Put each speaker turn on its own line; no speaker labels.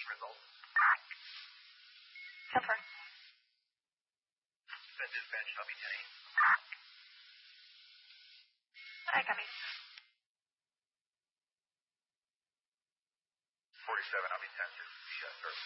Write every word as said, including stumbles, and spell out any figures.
Result.
Confirm.
Send dispatch, I'll be ten.
Hi, copy.
forty-seven, I'll be ten. Yes, sir.